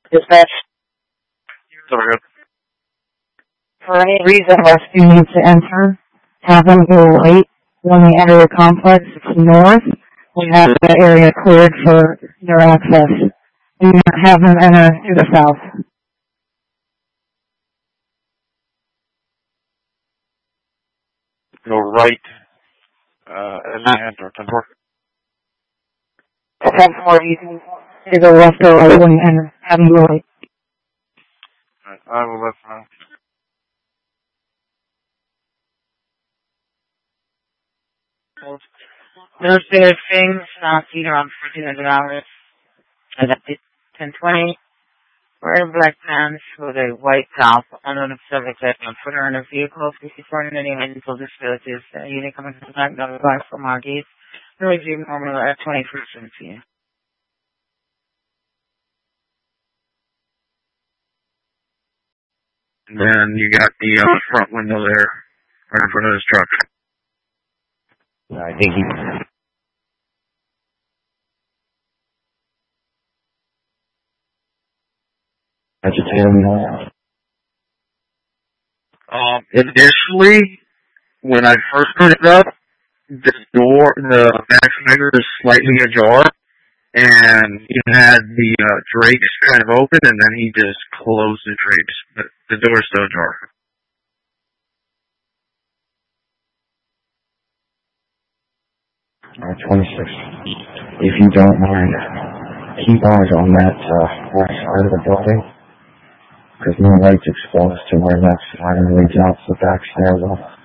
Dispatch. Sorry. For any reason rescue needs to enter, have them go right when they enter the complex. It's north. We have that area cleared for their access. Do not have them enter through the south. Go right, and then enter 10-4. 10-4, you can either left or right when you enter. Have them go right. I will let them know. Those big things, either on $1,400. And at 10-20, wearing black pants with a white top, unknown subject that can put her in a vehicle, 54 any mental disabilities, unit coming to the back, notified from our gates, no review normal at 21st p.m. And then you got the front window there, right in front of his truck. I think he... Initially, when I first put it up, the vaccinator is slightly ajar, and he had the drapes kind of open, and then he just closed the drapes, but the door is still ajar. Alright, 26. If you don't mind, keep eyes on that right side of the building, because no light's exposed to where that siren leads out to the back stairwell.